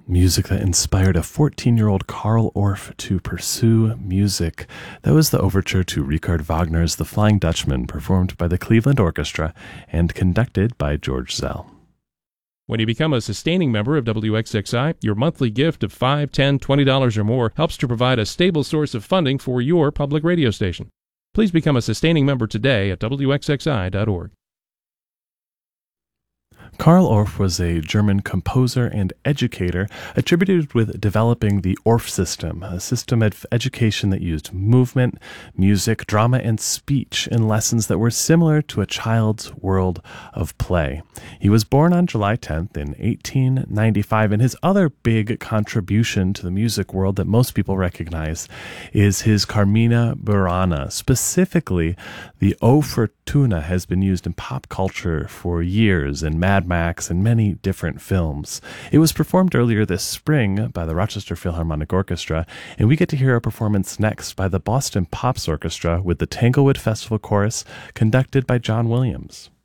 Music that inspired a 14-year-old Carl Orff to pursue music. That was the overture to Richard Wagner's The Flying Dutchman, performed by the Cleveland Orchestra and conducted by George Zell. When you become a sustaining member of WXXI, your monthly gift of $5, $10, $20 or more helps to provide a stable source of funding for your public radio station. Please become a sustaining member today at WXXI.org. Carl Orff was a German composer and educator attributed with developing the Orff system, a system of education that used movement, music, drama, and speech in lessons that were similar to a child's world of play. He was born on July 10th in 1895, and his other big contribution to the music world that most people recognize is his Carmina Burana. Specifically, the O Fortuna has been used in pop culture for years in Mad Max and many different films. It was performed earlier this spring by the Rochester Philharmonic Orchestra, and we get to hear a performance next by the Boston Pops Orchestra with the Tanglewood Festival Chorus conducted by John Williams.